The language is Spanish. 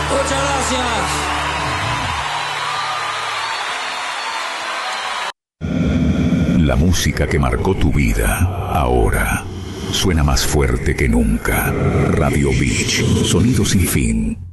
Muchas gracias. La música que marcó tu vida, ahora suena más fuerte que nunca. Radio Beach, sonido sin fin.